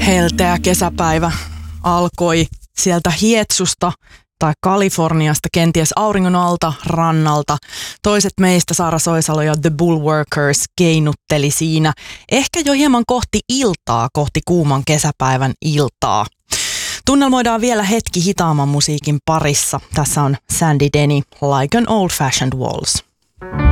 Helteä kesäpäivä alkoi sieltä Hietsusta tai Kaliforniasta, kenties auringon alta, rannalta. Toiset meistä, Saara Soisalo ja The Bullworkers, keinutteli siinä ehkä jo hieman kohti iltaa, kohti kuuman kesäpäivän iltaa. Tunnelmoidaan vielä hetki hitaamman musiikin parissa. Tässä on Sandy Denny, Like an Old Fashioned Waltz.